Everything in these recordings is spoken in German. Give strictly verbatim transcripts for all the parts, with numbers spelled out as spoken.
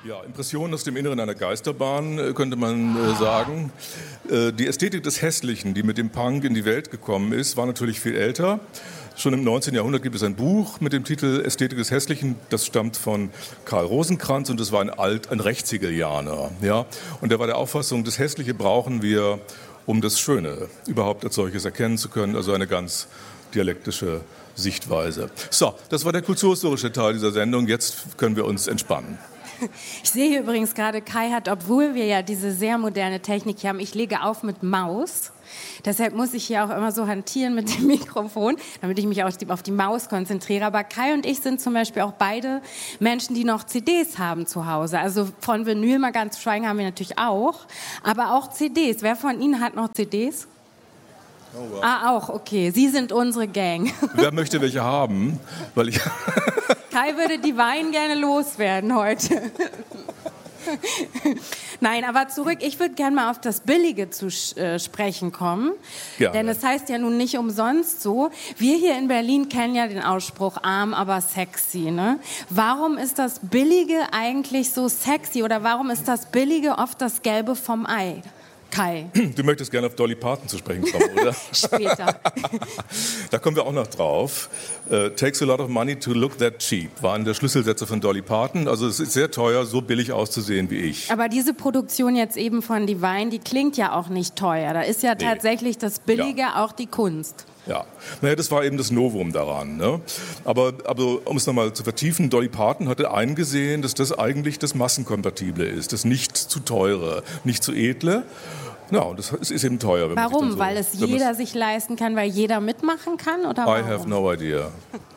Ja, Impressionen aus dem Inneren einer Geisterbahn, äh, könnte man äh, sagen. Äh, die Ästhetik des Hässlichen, die mit dem Punk in die Welt gekommen ist, war natürlich viel älter. Schon im neunzehnten Jahrhundert gibt es ein Buch mit dem Titel Ästhetik des Hässlichen. Das stammt von Karl Rosenkranz und das war ein Alt, ein Rechtshegelianer. Ja? Und der war der Auffassung, das Hässliche brauchen wir, um das Schöne überhaupt als solches erkennen zu können. Also eine ganz dialektische Sichtweise. So, das war der kulturhistorische Teil dieser Sendung. Jetzt können wir uns entspannen. Ich sehe hier übrigens gerade, Kai hat, obwohl wir ja diese sehr moderne Technik hier haben, ich lege auf mit Maus. Deshalb muss ich hier auch immer so hantieren mit dem Mikrofon, damit ich mich auch auf die Maus konzentriere. Aber Kai und ich sind zum Beispiel auch beide Menschen, die noch C Ds haben zu Hause. Also von Vinyl mal ganz schweigen haben wir natürlich auch, aber auch C Ds. Wer von Ihnen hat noch C Ds? Oh, wow. Ah, auch, okay. Sie sind unsere Gang. Wer möchte welche haben? Weil ich Kai würde die Wein gerne loswerden heute. Nein, aber zurück, ich würde gerne mal auf das Billige zu äh, sprechen kommen. Gerne. Denn es heißt ja nun nicht umsonst so, wir hier in Berlin kennen ja den Ausspruch, arm, aber sexy. Ne? Warum ist das Billige eigentlich so sexy oder warum ist das Billige oft das Gelbe vom Ei? Kai. Du möchtest gerne auf Dolly Parton zu sprechen kommen, oder? Später. Da kommen wir auch noch drauf. Uh, Takes a lot of money to look that cheap waren der Schlüsselsätze von Dolly Parton. Also es ist sehr teuer, so billig auszusehen wie ich. Aber diese Produktion jetzt eben von Divine, die klingt ja auch nicht teuer. Da ist ja nee. tatsächlich das Billige ja. auch die Kunst. Ja, naja, das war eben das Novum daran. Ne? Aber, aber um es nochmal zu vertiefen, Dolly Parton hatte eingesehen, dass das eigentlich das Massenkompatible ist, das nicht zu teure, nicht zu edle. Ja, und das ist eben teuer. Wenn warum? Man so, weil es jeder sich leisten kann, weil jeder mitmachen kann? Oder I warum? have no idea.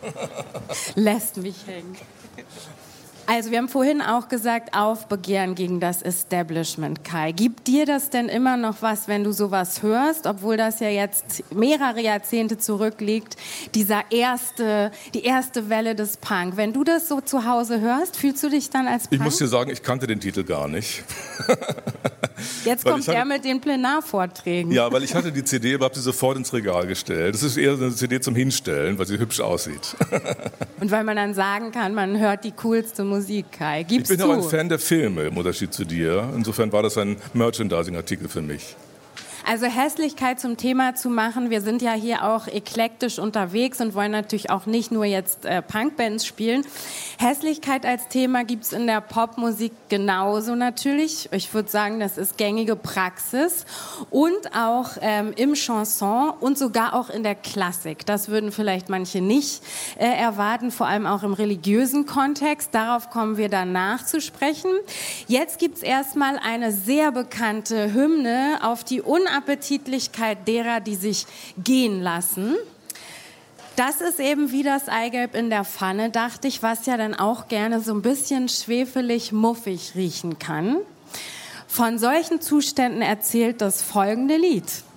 Lässt mich hängen. Also wir haben vorhin auch gesagt, Aufbegehren gegen das Establishment, Kai. Gibt dir das denn immer noch was, wenn du sowas hörst, obwohl das ja jetzt mehrere Jahrzehnte zurückliegt, dieser erste, die erste Welle des Punk. Wenn du das so zu Hause hörst, fühlst du dich dann als Punk? Ich muss dir sagen, ich kannte den Titel gar nicht. Jetzt kommt hatte, er mit den Plenarvorträgen. Ja, weil ich hatte die C D, aber habe sie sofort ins Regal gestellt. Das ist eher eine C D zum Hinstellen, weil sie hübsch aussieht. Und weil man dann sagen kann, man hört die coolste Musik. Kai. Gibst ich bin du? auch ein Fan der Filme, im Unterschied zu dir. Insofern war das ein Merchandising-Artikel für mich. Also Hässlichkeit zum Thema zu machen, wir sind ja hier auch eklektisch unterwegs und wollen natürlich auch nicht nur jetzt äh, Punkbands spielen. Hässlichkeit als Thema gibt es in der Popmusik genauso natürlich. Ich würde sagen, das ist gängige Praxis und auch ähm, im Chanson und sogar auch in der Klassik. Das würden vielleicht manche nicht äh, erwarten, vor allem auch im religiösen Kontext. Darauf kommen wir danach zu sprechen. Jetzt gibt es erstmal eine sehr bekannte Hymne auf die Unappetitlichkeit derer, die sich gehen lassen. Das ist eben wie das Eigelb in der Pfanne, dachte ich, was ja dann auch gerne so ein bisschen schwefelig, muffig riechen kann. Von solchen Zuständen erzählt das folgende Lied.